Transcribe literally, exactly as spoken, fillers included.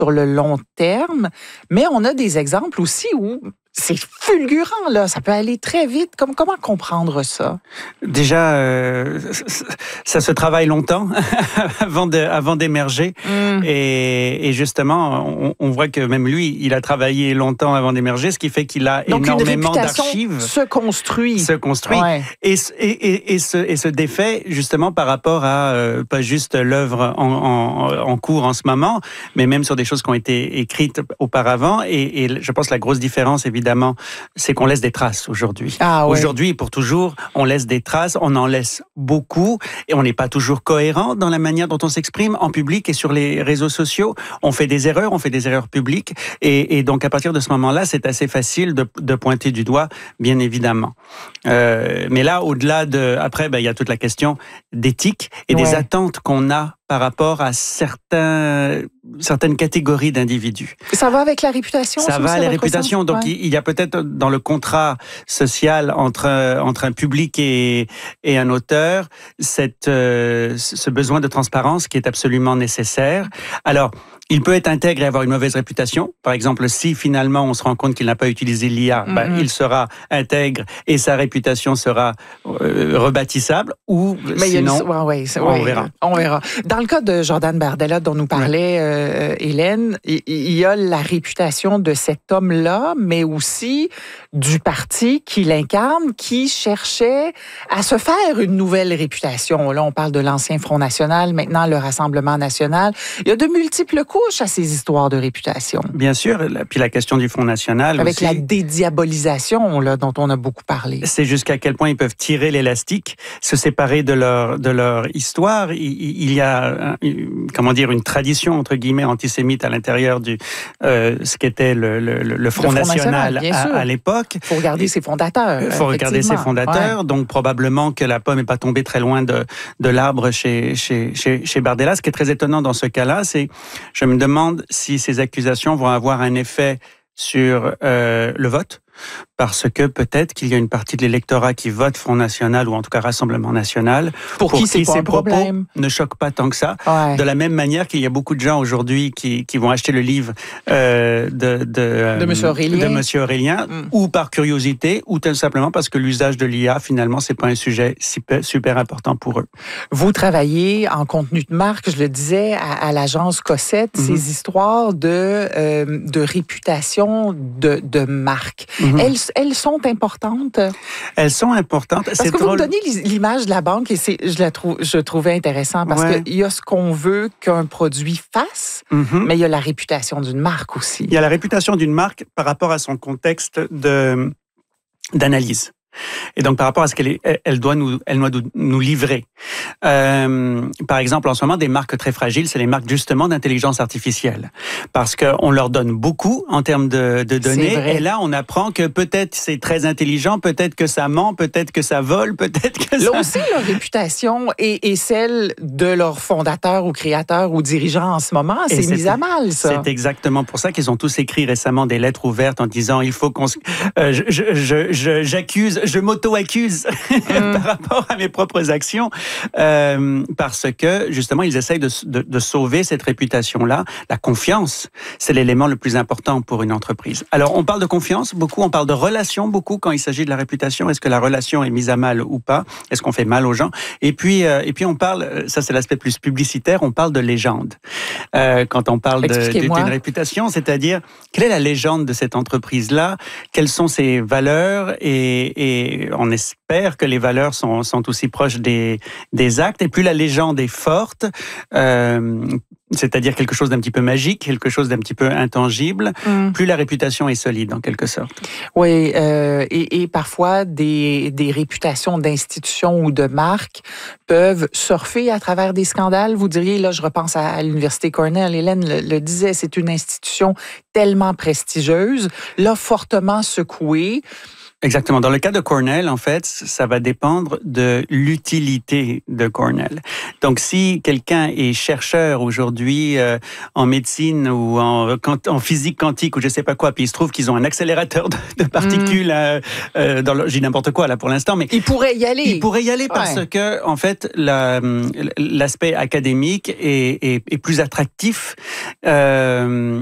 sur le long terme, mais on a des exemples aussi où c'est fulgurant, là. Ça peut aller très vite. Comme, comment comprendre ça? Déjà, euh, ça se travaille longtemps avant, de, avant d'émerger. Mm. Et, et justement, on, on voit que même lui, il a travaillé longtemps avant d'émerger, ce qui fait qu'il a Donc, énormément une d'archives. se construit. Se construit. Ouais. Et, et, et, et, se, et se défait justement par rapport à euh, pas juste l'œuvre en, en, en cours en ce moment, mais même sur des choses qui ont été écrites auparavant. Et, et je pense que la grosse différence, évidemment, Évidemment, c'est qu'on laisse des traces aujourd'hui. Ah, ouais. Aujourd'hui et pour toujours, on laisse des traces, on en laisse beaucoup et on n'est pas toujours cohérent dans la manière dont on s'exprime en public et sur les réseaux sociaux. On fait des erreurs, on fait des erreurs publiques et, et donc à partir de ce moment-là, c'est assez facile de, de pointer du doigt, bien évidemment. Euh, mais là, au-delà de... Après, ben, il y a toute la question d'éthique et ouais. des attentes qu'on a par rapport à certains, certaines catégories d'individus. Ça va avec la réputation? Ça va avec la réputation. Sens? Donc, ouais. il y a peut-être dans le contrat social entre, entre un public et, et un auteur, cette, euh, ce besoin de transparence qui est absolument nécessaire. Alors, il peut être intègre et avoir une mauvaise réputation. Par exemple, si finalement on se rend compte qu'il n'a pas utilisé l'I A, mm-hmm. ben, il sera intègre et sa réputation sera euh, rebâtissable. Ou Mais sinon, il y a, ouais, ouais, on ouais, verra. On verra. Dans le cas de Jordan Bardella dont nous parlait ouais. euh, Hélène, il, il y a la réputation de cet homme-là, mais aussi du parti qui l'incarne, qui cherchait à se faire une nouvelle réputation. Là, on parle de l'ancien Front National, maintenant le Rassemblement National. Il y a de multiples couches à ces histoires de réputation. Bien sûr, puis la question du Front National avec aussi, la dédiabolisation là, dont on a beaucoup parlé. C'est jusqu'à quel point ils peuvent tirer l'élastique, se séparer de leur de leur histoire. Il, il y a comment dire une tradition entre guillemets antisémite à l'intérieur du euh, ce qu'était le, le, le Front, le Front National, National à, à l'époque. Il faut regarder ses fondateurs. Il faut regarder ses fondateurs. Ouais. Donc probablement que la pomme n'est pas tombée très loin de de l'arbre chez chez chez chez Bardella. Ce qui est très étonnant dans ce cas-là, c'est je me demande si ces accusations vont avoir un effet sur euh, le vote, parce que peut-être qu'il y a une partie de l'électorat qui vote Front National ou en tout cas Rassemblement National, pour, pour qui, qui ces propos problème. ne choquent pas tant que ça. Ouais. De la même manière qu'il y a beaucoup de gens aujourd'hui qui, qui vont acheter le livre euh, de, de, euh, de Monsieur Aurélien, de Monsieur Aurélien mm. ou par curiosité, ou tout simplement parce que l'usage de l'I A, finalement, c'est pas un sujet super, super important pour eux. Vous travaillez en contenu de marque, je le disais, à, à l'agence Cossette, mm-hmm. ces histoires de, euh, de réputation de, de marque. Mm-hmm. Elles, elles sont importantes? Elles sont importantes. Parce c'est que drôle. Vous me donnez l'image de la banque et c'est, je la trouve, je trouvais intéressant parce ouais. qu'il y a ce qu'on veut qu'un produit fasse, mm-hmm. mais il y a la réputation d'une marque aussi. Il y a la réputation d'une marque par rapport à son contexte de, d'analyse. Et donc, par rapport à ce qu'elle est, elle doit nous, elle doit nous livrer. Euh, par exemple, en ce moment, des marques très fragiles, c'est les marques justement d'intelligence artificielle, parce qu'on leur donne beaucoup en termes de, de données. Et là, on apprend que peut-être c'est très intelligent, peut-être que ça ment, peut-être que ça vole, peut-être que là ça. Là aussi, leur réputation est, est celle de leurs fondateurs ou créateurs ou dirigeants en ce moment. C'est, c'est mis à mal, ça. C'est exactement pour ça qu'ils ont tous écrit récemment des lettres ouvertes en disant il faut qu'on, euh, je, je, je, j'accuse. Je m'auto-accuse mm. par rapport à mes propres actions euh, parce que, justement, ils essayent de, de, de sauver cette réputation-là. La confiance, c'est l'élément le plus important pour une entreprise. Alors, on parle de confiance beaucoup, on parle de relation beaucoup quand il s'agit de la réputation. Est-ce que la relation est mise à mal ou pas? Est-ce qu'on fait mal aux gens? Et puis, euh, et puis on parle, ça c'est l'aspect plus publicitaire, on parle de légende. Euh, quand on parle de, d'une réputation, c'est-à-dire, quelle est la légende de cette entreprise-là? Quelles sont ses valeurs et, et Et on espère que les valeurs sont, sont aussi proches des, des actes. Et plus la légende est forte, euh, c'est-à-dire quelque chose d'un petit peu magique, quelque chose d'un petit peu intangible, mm. plus la réputation est solide, en quelque sorte. Oui, euh, et, et parfois, des, des réputations d'institutions ou de marques peuvent surfer à travers des scandales. Vous diriez, là, je repense à, à l'Université Cornell, Hélène le, le disait, c'est une institution tellement prestigieuse, là, fortement secouée. Exactement. Dans le cas de Cornell, en fait, ça va dépendre de l'utilité de Cornell. Donc, si quelqu'un est chercheur aujourd'hui euh, en médecine ou en, en physique quantique ou je sais pas quoi, puis il se trouve qu'ils ont un accélérateur de, de particules, mm. euh, euh, dans le, j'ai n'importe quoi là pour l'instant, mais il pourrait y aller. Il pourrait y aller parce ouais. que, en fait, la, l'aspect académique est, est, est plus attractif. Euh,